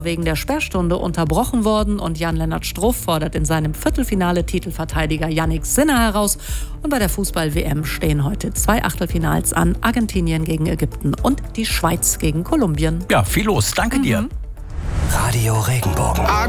wegen der Sperrstunde unterbrochen worden und Jan-Lennart Struff fordert in seinem Viertelfinale Titelverteidiger Yannick Sinner heraus. Und bei der Fußball-WM stehen heute 2 Achtelfinals an: Argentinien gegen Ägypten und die Schweiz gegen Kolumbien. Ja, viel los. Danke dir. Radio Regenbogen.